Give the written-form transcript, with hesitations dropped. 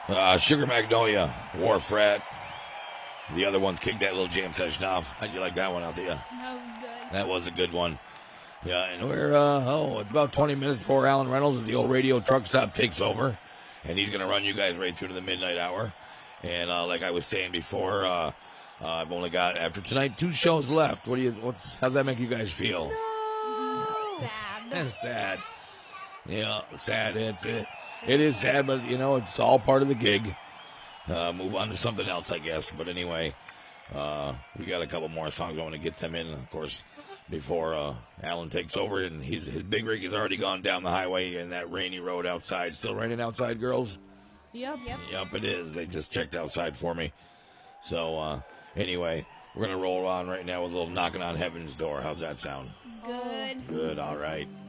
Sugar Magnolia, War Frat. The other ones kicked that little jam session off. How'd you like that one, Althea? That was good. That was a good one. Yeah, and we're, it's about 20 minutes before Alan Reynolds at the old radio truck stop takes over. And he's going to run you guys right through to the midnight hour. And like I was saying before, I've only got, after tonight, 2 shows left. How's that make you guys feel? Sad. Sad. Yeah, sad. It is sad, but, it's all part of the gig. Move on to something else, I guess. But anyway, we got a couple more songs. I want to get them in, of course, before Alan takes over. And his big rig has already gone down the highway in that rainy road outside. Still raining outside, girls? Yep. Yep, it is. They just checked outside for me. So, anyway, we're going to roll on right now with a little Knocking on Heaven's Door. How's that sound? Good. Good, all right.